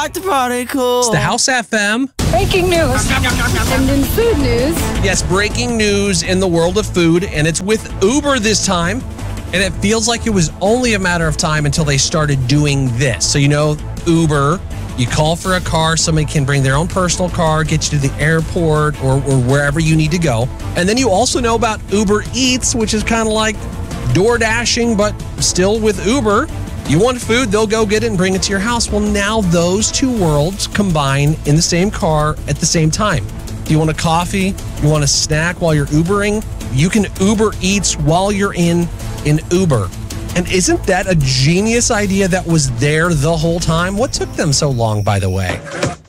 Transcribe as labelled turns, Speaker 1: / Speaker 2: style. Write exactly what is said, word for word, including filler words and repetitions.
Speaker 1: like the party cool.
Speaker 2: It's the House F M.
Speaker 3: Breaking news. And in food news.
Speaker 2: Yes, breaking news in the world of food, and it's with Uber this time. And it feels like it was only a matter of time until they started doing this. So, you know, Uber, you call for a car, somebody can bring their own personal car, get you to the airport or, or wherever you need to go. And then you also know about Uber Eats, which is kind of like door dashing, but still with Uber. You want food, they'll go get it and bring it to your house. Well, now those two worlds combine in the same car at the same time. Do you want a coffee? You want a snack while you're Ubering? You can Uber Eats while you're in in Uber. And isn't that a genius idea that was there the whole time? What took them so long, by the way?